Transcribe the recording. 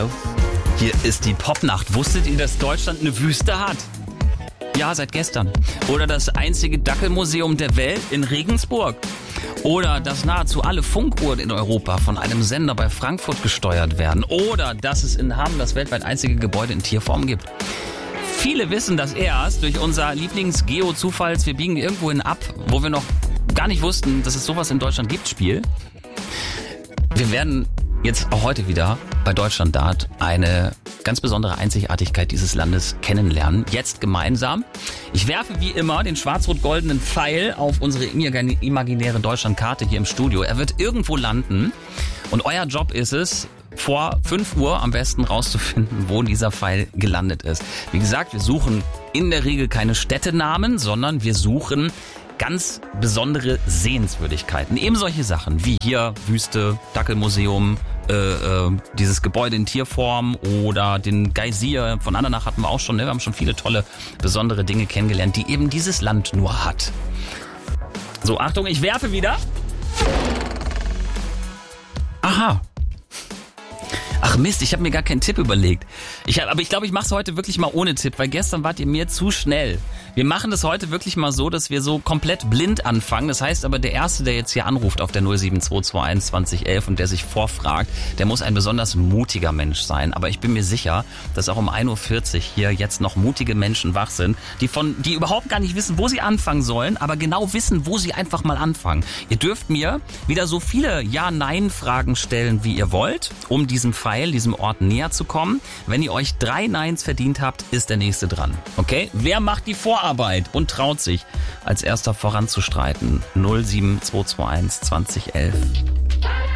Hallo? Hier ist die Popnacht. Wusstet ihr, dass Deutschland eine Wüste hat? Ja, seit gestern. Oder das einzige Dackelmuseum der Welt in Regensburg. Oder dass nahezu alle Funkuhren in Europa von einem Sender bei Frankfurt gesteuert werden. Oder dass es in Hamm das weltweit einzige Gebäude in Tierform gibt. Viele wissen das erst durch unser Lieblings-Geo-Zufalls Wir biegen irgendwohin ab, wo wir noch gar nicht wussten, dass es sowas in Deutschland gibt, Spiel. Wir werden jetzt auch heute wieder bei Deutschland Dart eine ganz besondere Einzigartigkeit dieses Landes kennenlernen. Jetzt gemeinsam. Ich werfe wie immer den schwarz-rot-goldenen Pfeil auf unsere imaginäre Deutschlandkarte hier im Studio. Er wird irgendwo landen und euer Job ist es, vor 5 Uhr am besten rauszufinden, wo dieser Pfeil gelandet ist. Wie gesagt, wir suchen in der Regel keine Städtenamen, sondern wir suchen ganz besondere Sehenswürdigkeiten. Eben solche Sachen wie hier Wüste, Dackelmuseum, dieses Gebäude in Tierform oder den Geysir von Andernach hatten wir auch schon. Ne? Wir haben schon viele tolle, besondere Dinge kennengelernt, die eben dieses Land nur hat. So, Achtung, ich werfe wieder. Aha. Ach Mist, ich habe mir gar keinen Tipp überlegt. Aber ich glaube, ich mache es heute wirklich mal ohne Tipp, weil gestern wart ihr mir zu schnell. Wir machen das heute wirklich mal so, dass wir so komplett blind anfangen. Das heißt aber, der Erste, der jetzt hier anruft auf der 07221 2011 und der sich vorfragt, der muss ein besonders mutiger Mensch sein. Aber ich bin mir sicher, dass auch um 1.40 Uhr hier jetzt noch mutige Menschen wach sind, die überhaupt gar nicht wissen, wo sie anfangen sollen, aber genau wissen, wo sie einfach mal anfangen. Ihr dürft mir wieder so viele Ja-Nein-Fragen stellen, wie ihr wollt, um diesem Ort näher zu kommen. Wenn ihr euch 3 Neins verdient habt, ist der Nächste dran. Okay? Wer macht die Vorarbeit und traut sich, als Erster voranzustreiten? 07221 2011.